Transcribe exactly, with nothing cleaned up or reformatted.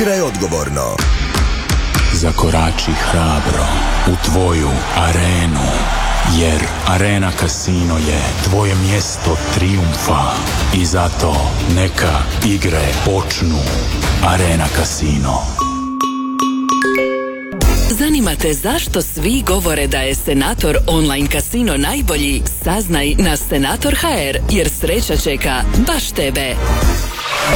Igraj odgovorno. Zakorači hrabro u tvoju arenu, jer Arena Casino je tvoje mjesto trijumfa i zato neka igre počnu. Arena Casino. Zanima te zašto svi govore da je Senator online kasino najbolji? Saznaj na Senator tačka h r jer sreća čeka baš tebe.